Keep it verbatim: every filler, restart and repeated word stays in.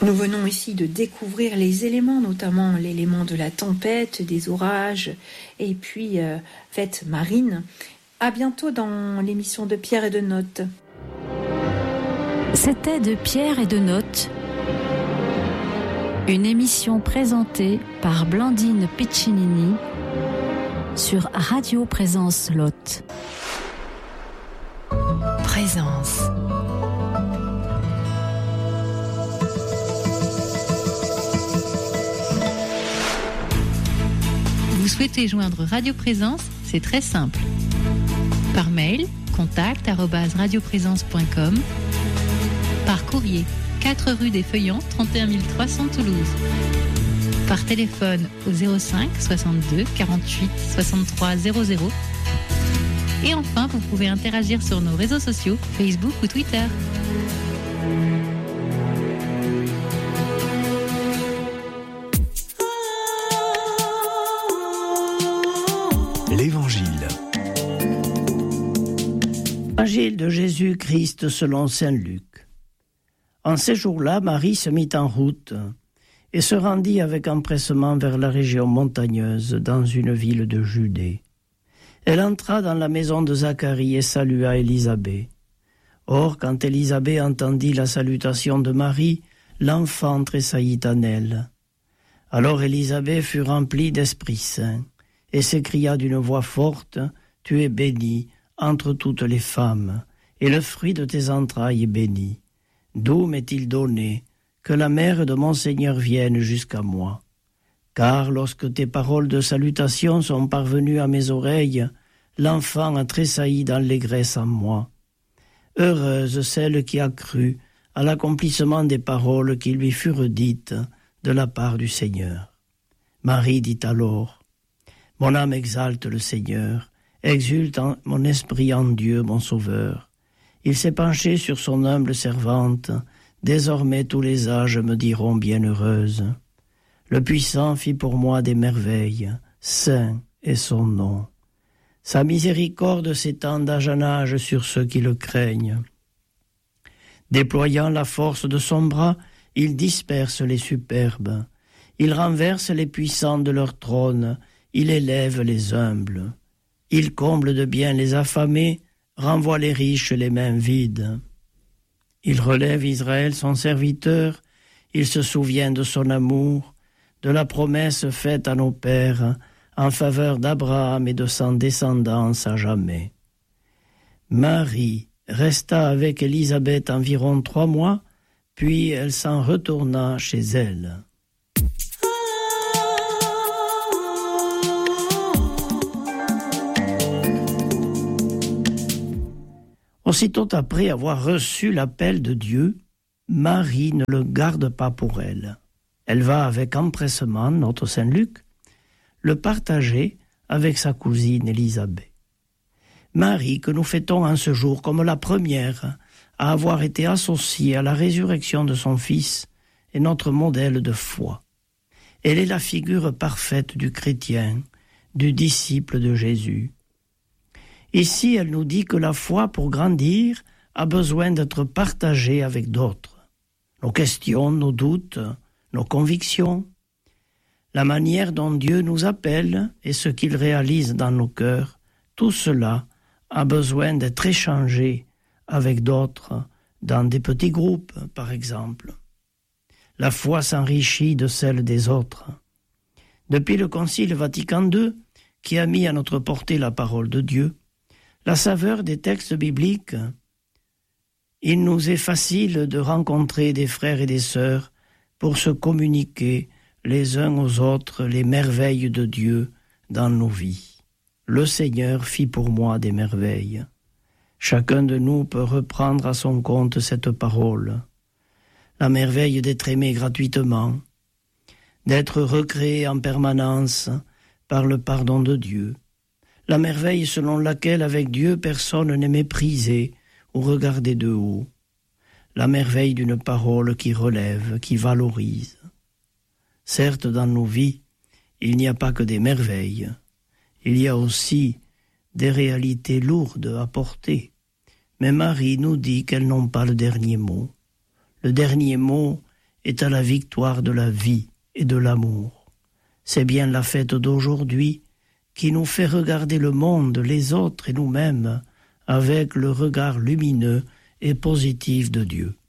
Nous venons ici de découvrir les éléments, notamment l'élément de la tempête, des orages, et puis euh, fête marine. À bientôt dans l'émission de Pierre et de Notes. C'était de Pierre et de Notes, une émission présentée par Blandine Piccinini sur Radio Présence Lot. Présence. Vous souhaitez joindre Radio Présence? C'est très simple. Par mail, contact arobase radioprésence point com. Par courrier, quatre rue des Feuillants, trente et un mille trois cents Toulouse. Par téléphone au zéro cinq soixante-deux quarante-huit soixante-trois zéro zéro. Et enfin, vous pouvez interagir sur nos réseaux sociaux, Facebook ou Twitter. L'Évangile. Évangile de Jésus-Christ selon saint Luc. En ces jours-là, Marie se mit en route et se rendit avec empressement vers la région montagneuse dans une ville de Judée. Elle entra dans la maison de Zacharie et salua Élisabeth. Or, quand Élisabeth entendit la salutation de Marie, l'enfant tressaillit en elle. Alors Élisabeth fut remplie d'Esprit Saint et s'écria d'une voix forte, « Tu es bénie entre toutes les femmes, et le fruit de tes entrailles est béni. D'où m'est-il donné que la mère de mon Seigneur vienne jusqu'à moi? Car lorsque tes paroles de salutation sont parvenues à mes oreilles, l'enfant a tressailli d'allégresse en moi. Heureuse celle qui a cru à l'accomplissement des paroles qui lui furent dites de la part du Seigneur. » Marie dit alors, « Mon âme exalte le Seigneur, exulte en mon esprit en Dieu mon Sauveur. Il s'est penché sur son humble servante, désormais tous les âges me diront bienheureuse. Le Puissant fit pour moi des merveilles, saint est son nom. Sa miséricorde s'étend d'âge en âge sur ceux qui le craignent. Déployant la force de son bras, il disperse les superbes. Il renverse les puissants de leur trône, il élève les humbles. Il comble de bien les affamés, renvoie les riches les mains vides. Il relève Israël son serviteur, il se souvient de son amour, de la promesse faite à nos pères, en faveur d'Abraham et de son descendance à jamais. Marie resta avec Élisabeth environ trois mois, puis elle s'en retourna chez elle. Aussitôt après avoir reçu l'appel de Dieu, Marie ne le garde pas pour elle. Elle va avec empressement, notre Saint Luc, le partager avec sa cousine Élisabeth. Marie, que nous fêtons en ce jour comme la première à avoir été associée à la résurrection de son Fils, est notre modèle de foi. Elle est la figure parfaite du chrétien, du disciple de Jésus. Ici, elle nous dit que la foi, pour grandir, a besoin d'être partagée avec d'autres. Nos questions, nos doutes, nos convictions, la manière dont Dieu nous appelle et ce qu'il réalise dans nos cœurs, tout cela a besoin d'être échangé avec d'autres, dans des petits groupes, par exemple. La foi s'enrichit de celle des autres. Depuis le Concile Vatican deux, qui a mis à notre portée la parole de Dieu, la saveur des textes bibliques, il nous est facile de rencontrer des frères et des sœurs pour se communiquer les uns aux autres les merveilles de Dieu dans nos vies. Le Seigneur fit pour moi des merveilles. Chacun de nous peut reprendre à son compte cette parole. La merveille d'être aimé gratuitement, d'être recréé en permanence par le pardon de Dieu. La merveille selon laquelle avec Dieu personne n'est méprisé ou regardé de haut. La merveille d'une parole qui relève, qui valorise. Certes, dans nos vies, il n'y a pas que des merveilles. Il y a aussi des réalités lourdes à porter. Mais Marie nous dit qu'elles n'ont pas le dernier mot. Le dernier mot est à la victoire de la vie et de l'amour. C'est bien la fête d'aujourd'hui qui nous fait regarder le monde, les autres et nous-mêmes avec le regard lumineux et positif de Dieu.